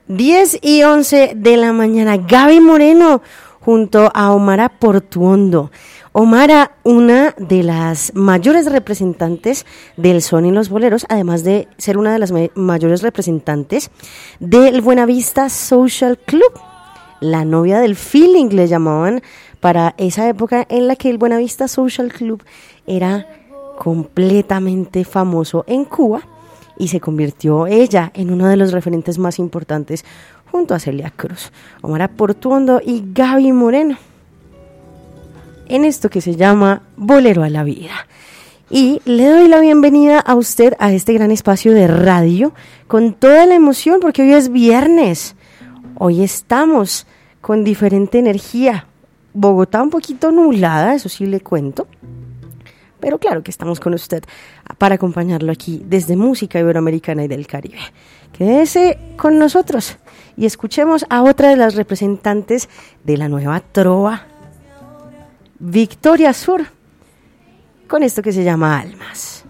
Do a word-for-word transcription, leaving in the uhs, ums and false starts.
diez y once de la mañana, Gaby Moreno junto a Omara Portuondo. Omara, una de las mayores representantes del son y los boleros, además de ser una de las ma- mayores representantes del Buenavista Social Club. La novia del feeling le llamaban para esa época en la que el Buenavista Social Club era completamente famoso en Cuba y se convirtió ella en uno de los referentes más importantes junto a Celia Cruz. Omara Portuondo y Gaby Moreno en esto que se llama Bolero a la Vida. Y le doy la bienvenida a usted a este gran espacio de radio con toda la emoción porque hoy es viernes. Hoy estamos con diferente energía. Bogotá un poquito nublada, eso sí le cuento. Pero claro que estamos con usted para acompañarlo aquí desde Música Iberoamericana y del Caribe. Quédese con nosotros y escuchemos a otra de las representantes de la nueva trova, Victoria Sur, con esto que se llama Almas.